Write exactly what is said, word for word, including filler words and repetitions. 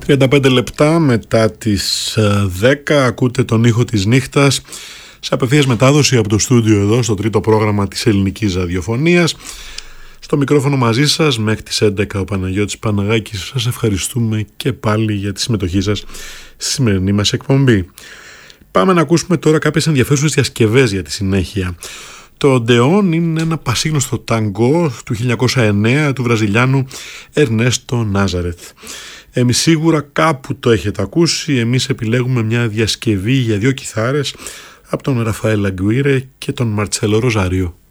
τριάντα πέντε λεπτά μετά τις δέκα ακούτε τον ήχο της νύχτας σε απευθείας μετάδοση από το στούντιο εδώ στο τρίτο πρόγραμμα της ελληνικής ραδιοφωνίας. Στο μικρόφωνο μαζί σας μέχρι τις έντεκα ο Παναγιώτης Παναγάκης. Σας ευχαριστούμε και πάλι για τη συμμετοχή σας στη σημερινή μας εκπομπή. Πάμε να ακούσουμε τώρα κάποιες ενδιαφέρουσες διασκευές για τη συνέχεια. Το Ντεόν είναι ένα πασίγνωστο ταγκό του χίλια εννιακόσια εννέα του Βραζιλιάνου Ερνέστο Νάζαρεθ. Εμείς σίγουρα κάπου το έχετε ακούσει. Εμείς επιλέγουμε μια διασκευή για δύο κιθάρες από τον Ραφαέλ Αγκουίρε και τον Μαρτσέλο Ροζάριο.